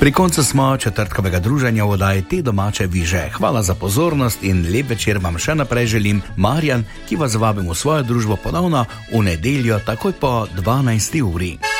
Pri koncu smo četrtkovega druženja v oddaji Te domače viže. Hvala za pozornost in lep večer vam še naprej želim, Marjan, ki vas vabim v svojo družbo ponovno v nedeljo takoj po 12. uri.